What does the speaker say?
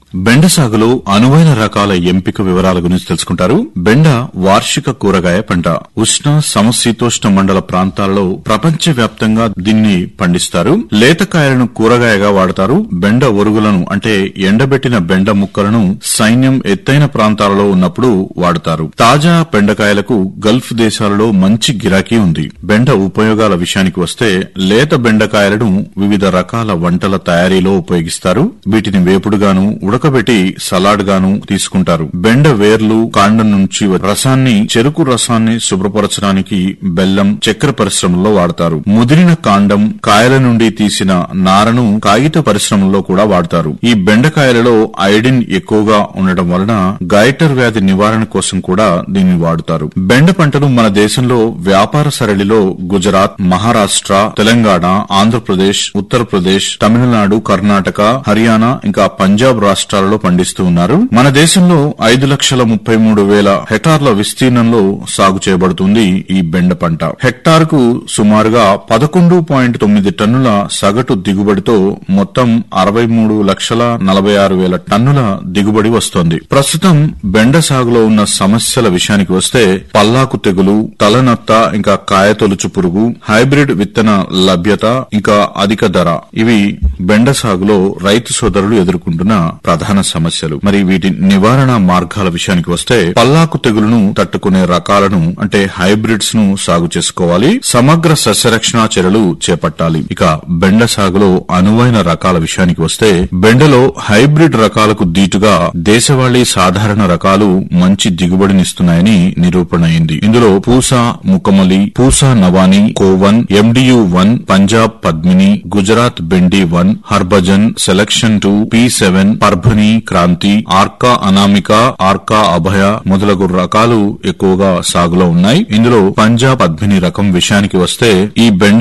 బెండ సాగులో అనువైన రకాల ఎంపిక వివరాల గురించి తెలుసుకుంటారు. బెండ వార్షిక కూరగాయ పంట. ఉష్ణ సమశీతోష్ణ మండల ప్రాంతాల్లో ప్రపంచవ్యాప్తంగా దీన్ని పండిస్తారు. లేతకాయలను కూరగాయగా వాడతారు. బెండ ఒరుగులను అంటే ఎండబెట్టిన బెండ ముక్కలను సైన్యం ఎత్తైన ప్రాంతాలలో ఉన్నప్పుడు వాడతారు. తాజా బెండకాయలకు గల్ఫ్ దేశాలలో మంచి గిరాకీ ఉంది. బెండ ఉపయోగాల విషయానికి వస్తే లేత బెండకాయలను వివిధ రకాల వంటల తయారీలో ఉపయోగిస్తారు. వీటిని వేపుడుగాను ఉడకబెట్టి సలాడ్ గాను తీసుకుంటారు. బెండ వేర్లు కాండం నుంచి రసాన్ని చెరుకు రసాన్ని శుభ్రపరచడానికి బెల్లం చక్కెర పరిశ్రమల్లో వాడతారు. ముదిరిన కాండం కాయల నుండి తీసిన నారను కాగిత పరిశ్రమల్లో కూడా వాడతారు. ఈ బెండకాయలలో ఐడిన్ ఎక్కువగా ఉండటం వలన గైటర్ వ్యాధి నివారణ కోసం కూడా దీన్ని వాడుతారు. బెండ పంటను మన దేశంలో వ్యాపార సరళిలో గుజరాత్, మహారాష్ట్ర, తెలంగాణ, ఆంధ్రప్రదేశ్, ఉత్తరప్రదేశ్, తమిళనాడు, కర్ణాటక, హర్యానా ఇంకా పంజాబ్ రాష్ట్రాలలో పండిస్తూ ఉన్నారు. మన దేశంలో 5,33,000 హెక్టార్ల విస్తీర్ణంలో సాగు చేయబడుతుంది ఈ బెండ పంట. హెక్టార్కు సుమారుగా 11.9 టన్నుల సగటు దిగుబడితో మొత్తం 63,46,000 టన్నుల దిగుబడి వస్తోంది. ప్రస్తుతం బెండ సాగులో ఉన్న సమస్యల విషయానికి వస్తే పల్లాకు తెగులు, తలనత్త ఇంకా కాయతొలుచు పురుగు, హైబ్రిడ్ విత్తన లభ్యత ఇంకా అధిక ధర ఇవి బెండ సాగులో రైతు సోదరులు ఎదుర్కొంటున్న ప్రధాన సమస్యలు. మరి వీటి నివారణ మార్గాల విషయానికి వస్తే పల్లాకు తెగులును తట్టుకునే రకాలను అంటే హైబ్రిడ్స్ ను సాగు చేసుకోవాలి. సమగ్ర సస్యరక్షణ చర్యలు చేపట్టాలి. ఇక బెండ సాగులో అనువైన రకాల విషయానికి వస్తే బెండలో హైబ్రిడ్ రకాలకు దీటుగా దేశవాళీ సాధారణ రకాలు మంచి దిగుబడినిస్తున్నాయని నిరూపణ అయింది. ఇందులో Pusa ముకమలి, Pusa నవాని, కోవన్, MDU-1, Punjab Padmini, Gujarat బెండి 1, Harbhajan, selection 2, P7, Parbhani, Kranti, Arka Anamika, Arka అభయ మొదలగు రకాలు ఎక్కువగా సాగులో ఉన్నాయి. ఇందులో పంజాబ్ పద్మిని రకం విషయానికి వస్తే ఈ బెండ